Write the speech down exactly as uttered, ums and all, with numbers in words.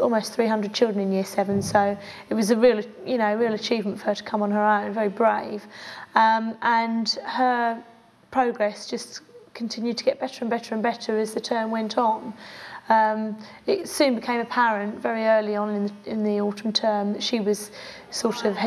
almost three hundred children in year seven, so it was a real, you know, real achievement for her to come on her own, very brave. Um, and her progress just continued to get better and better and better as the term went on. Um, it soon became apparent very early on in the, in the autumn term that she was sort of